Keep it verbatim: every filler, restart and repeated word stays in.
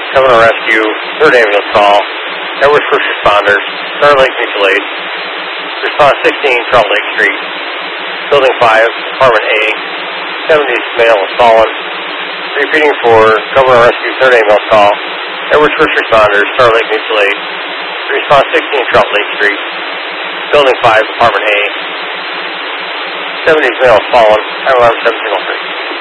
Governor Rescue, third Ambulance Call, Edwards First Responders, Star Lake Mutual Aid, Response sixteen, Trout Lake Street, Building five, Apartment A, seventies male has fallen. Repeating for Governor Rescue, third Ambulance Call, Edwards First Responders, Star Lake Mutual Aid, Response sixteen, Trout Lake Street, Building five, Apartment A, seventies male has fallen, time alarm seventeen oh three.